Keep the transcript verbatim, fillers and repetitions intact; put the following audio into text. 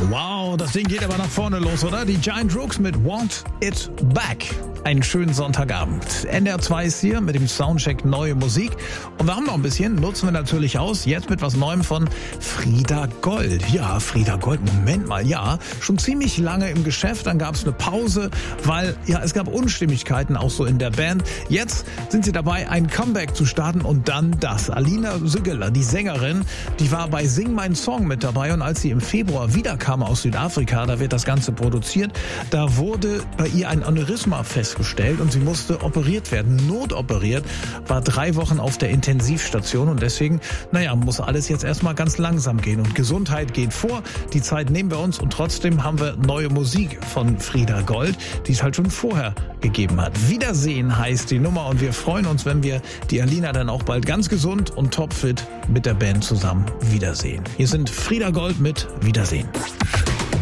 Wow, das Ding geht aber nach vorne los, oder? Die Giant Rooks mit Want It Back. Einen schönen Sonntagabend. N D R zwei ist hier mit dem Soundcheck Neue Musik. Und wir haben noch ein bisschen, nutzen wir natürlich aus, jetzt mit was Neuem von Frieda Gold. Ja, Frieda Gold, Moment mal, ja, schon ziemlich lange im Geschäft. Dann gab es eine Pause, weil ja es gab Unstimmigkeiten auch so in der Band. Jetzt sind sie dabei, ein Comeback zu starten und dann das. Alina Sügeler, die Sängerin, die war bei Sing Mein Song mit dabei und als sie im Februar wiederkam aus Südafrika, da wird das Ganze produziert, da wurde bei ihr ein Aneurysma festgestellt und sie musste operiert werden, notoperiert, war drei Wochen auf der Intensivstation und deswegen, naja, muss alles jetzt erstmal ganz langsam gehen und Gesundheit geht vor, die Zeit nehmen wir uns und trotzdem haben wir neue Musik von Frieda Gold, die es halt schon vorher gegeben hat. Wiedersehen heißt die Nummer und wir freuen uns, wenn wir die Alina dann auch bald ganz gesund und topfit mit der Band zusammen wiedersehen. Hier sind Frieda Gold mit Wiedersehen.